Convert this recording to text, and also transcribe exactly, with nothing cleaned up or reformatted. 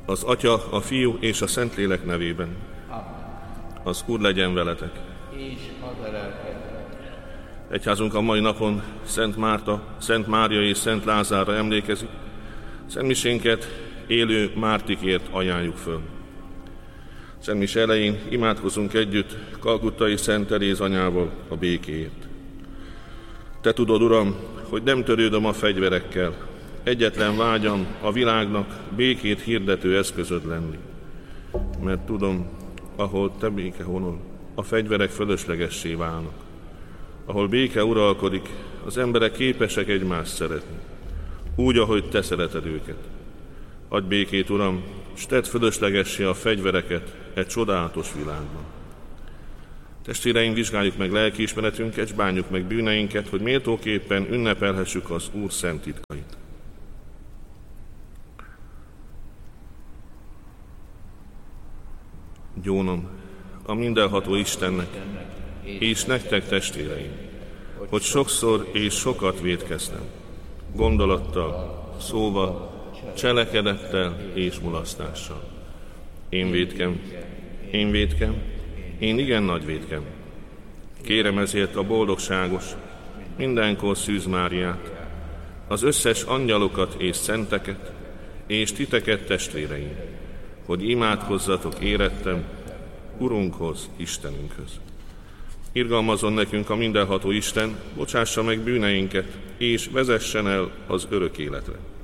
Az Atya, a Fiú és a Szentlélek nevében. Az Úr legyen veletek. És az a lelkedben. Egyházunk a mai napon Szent Márta, Szent Mária és Szent Lázárra emlékezik. Szentmisénket élő mártikért ajánljuk föl. Szentmise elején imádkozunk együtt Kalkuttai Szent Teréz anyával a békéért. Te tudod, Uram, hogy nem törődöm a fegyverekkel, egyetlen vágyam a világnak békét hirdető eszközöd lenni. Mert tudom, ahol te béke honol, a fegyverek fölöslegessé válnak. Ahol béke uralkodik, az emberek képesek egymást szeretni, úgy, ahogy te szereted őket. Adj békét, Uram, s tedd fölöslegessé a fegyvereket egy csodálatos világban. Testvéreim, vizsgáljuk meg lelkiismeretünket, s bánjuk meg bűneinket, hogy méltóképpen ünnepelhessük az Úr szent titkait. Gyónom a mindenható Istennek, és nektek, testvéreim, hogy sokszor és sokat vétkeztem, gondolattal, szóval, cselekedettel és mulasztással. Én vétkem, én vétkem, én igen nagy vétkem. Kérem ezért a boldogságos, mindenkor Szűz Máriát, az összes angyalokat és szenteket, és titeket, testvéreim, hogy imádkozzatok érettem Urunkhoz, Istenünkhöz. Irgalmazzon nekünk a mindenható Isten, bocsássa meg bűneinket, és vezessen el az örök életre.